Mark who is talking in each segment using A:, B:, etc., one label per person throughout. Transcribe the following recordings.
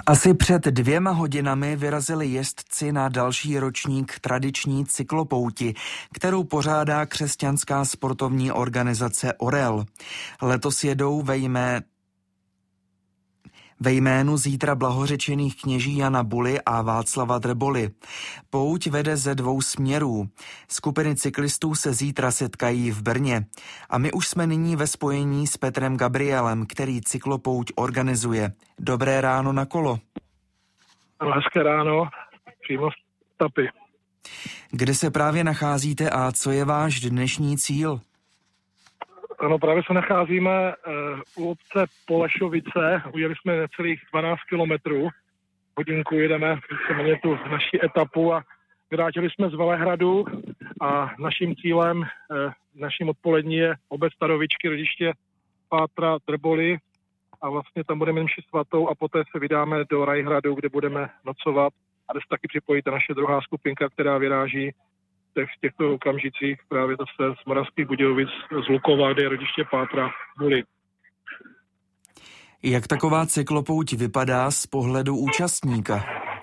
A: Asi před 2 hodinami vyrazili jezdci na další ročník tradiční cyklopouti, kterou pořádá křesťanská sportovní organizace Orel. Letos jedou ve jménu zítra blahořečených kněží Jana Buly a Václava Drboly. Pouť vede ze 2 směrů. Skupiny cyklistů se zítra setkají v Brně. A my už jsme nyní ve spojení s Petrem Gabrielem, který cyklopouť organizuje. Dobré ráno na kolo.
B: Hezké ráno, přímo z Tapy.
A: Kde se právě nacházíte a co je váš dnešní cíl?
B: Ano, právě se nacházíme u obce Polešovice. Ujeli jsme necelých 12 kilometrů. Hodinku jedeme víceméně tu naši etapu a vrátili jsme z Velehradu a naším cílem, naším odpolední je obec Starovičky, rodiště Pátra Drboly a vlastně tam budeme mši svatou a poté se vydáme do Rajhradu, kde budeme nocovat a kde se taky připojí ta naše druhá skupinka, která vyráží v těchto okamžicích právě zase z Moravských Budějovic, z Lukova, kde je rodiště Pátra Buly.
A: Jak taková cyklopouť vypadá z pohledu účastníka?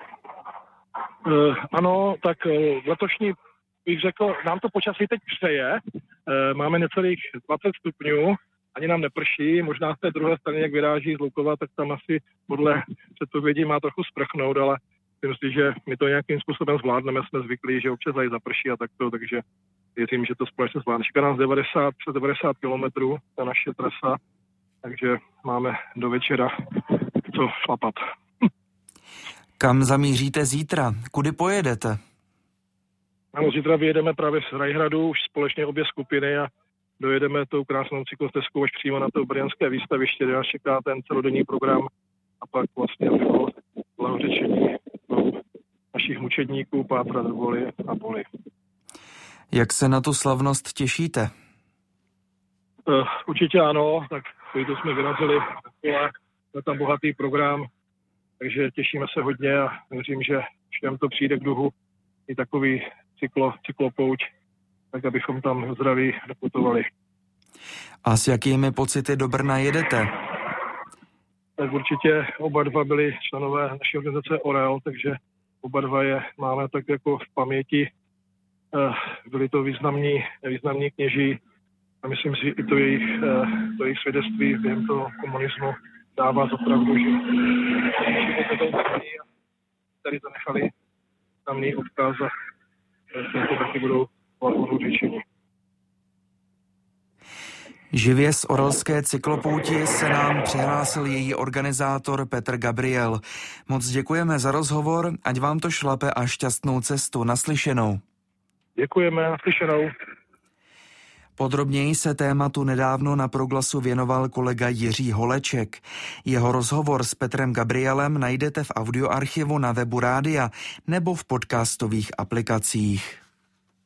B: Ano, tak letošní, bych řekl, nám to počasí teď přeje. Máme necelých 20 stupňů, ani nám neprší, možná z té druhé strany, jak vyráží z Lukova, tak tam asi podle předpovědí má trochu sprchnout, ale myslím si, že my to nějakým způsobem zvládneme, jsme zvyklí, že občas tady zaprší a takto, takže věřím, že to společně zvládne. Čeká nás přes 90 kilometrů, ta naše trasa, takže máme do večera co šlapat.
A: Kam zamíříte zítra? Kudy pojedete?
B: Ano, zítra vyjedeme právě z Rajhradu, už společně obě skupiny a dojedeme tou krásnou cyklostezkou až přímo na to brněnské výstaviště, kde nás čeká ten celodenní program a pak vlastně jako blahořečení našich mučedníků Pátra Drboly a Buly.
A: Jak se na tu slavnost těšíte?
B: Určitě ano, tak to jsme vyrazili, je tam bohatý program, takže těšíme se hodně a věřím, že všem to přijde k duhu i takový cyklopouť, tak abychom tam zdraví doputovali.
A: A s jakými pocity do Brna jedete?
B: Tak určitě oba dva byli členové naší organizace Orel, takže oba dva je máme tak jako v paměti. Byli to významní kněží a myslím si, že i to jejich svědectví během toho komunismu dává opravdu, že tady zanechali významný odkaz a to taky budou řečení.
A: Živě z orelské cyklopouti se nám přihlásil její organizátor Petr Gabriel. Moc děkujeme za rozhovor, ať vám to šlape a šťastnou cestu. Naslyšenou.
B: Děkujeme, naslyšenou.
A: Podrobněji se tématu nedávno na Proglasu věnoval kolega Jiří Holeček. Jeho rozhovor s Petrem Gabrielem najdete v audioarchivu na webu rádia nebo v podcastových aplikacích.